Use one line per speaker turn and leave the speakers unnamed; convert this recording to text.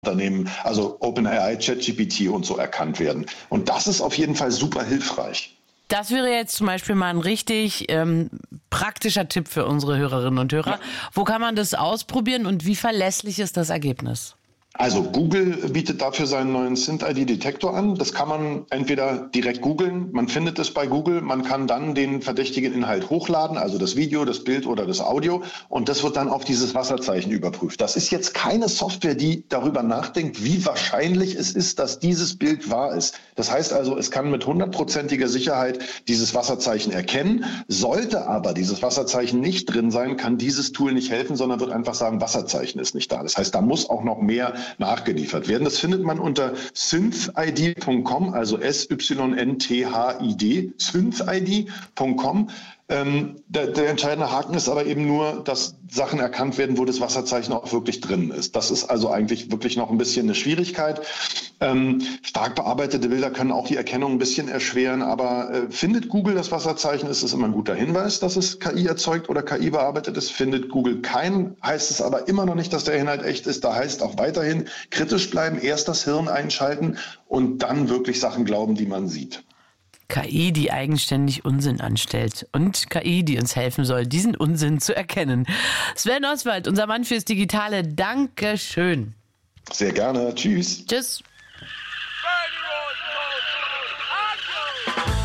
Unternehmen, also OpenAI, ChatGPT und so erkannt werden. Und das ist auf jeden Fall super hilfreich.
Das wäre jetzt zum Beispiel mal ein richtig praktischer Tipp für unsere Hörerinnen und Hörer. Ja. Wo kann man das ausprobieren und wie verlässlich ist das Ergebnis?
Also Google bietet dafür seinen neuen SynthID-Detektor an. Das kann man entweder direkt googeln, man findet es bei Google, man kann dann den verdächtigen Inhalt hochladen, also das Video, das Bild oder das Audio, und das wird dann auf dieses Wasserzeichen überprüft. Das ist jetzt keine Software, die darüber nachdenkt, wie wahrscheinlich es ist, dass dieses Bild wahr ist. Das heißt also, es kann mit 100%iger Sicherheit dieses Wasserzeichen erkennen. Sollte aber dieses Wasserzeichen nicht drin sein, kann dieses Tool nicht helfen, sondern wird einfach sagen, Wasserzeichen ist nicht da. Das heißt, da muss auch noch mehr nachgeliefert werden. Das findet man unter synthid.com, also SYNTHID, synthid.com. Der entscheidende Haken ist aber eben nur, dass Sachen erkannt werden, wo das Wasserzeichen auch wirklich drin ist. Das ist also eigentlich wirklich noch ein bisschen eine Schwierigkeit. Stark bearbeitete Bilder können auch die Erkennung ein bisschen erschweren, aber findet Google das Wasserzeichen, ist es immer ein guter Hinweis, dass es KI erzeugt oder KI bearbeitet ist. Findet Google keinen, heißt es aber immer noch nicht, dass der Inhalt echt ist. Da heißt auch weiterhin kritisch bleiben, erst das Hirn einschalten und dann wirklich Sachen glauben, die man sieht.
KI, die eigenständig Unsinn anstellt und KI, die uns helfen soll, diesen Unsinn zu erkennen. Sven Oswald, unser Mann fürs Digitale, Dankeschön.
Sehr gerne. Tschüss.
Tschüss.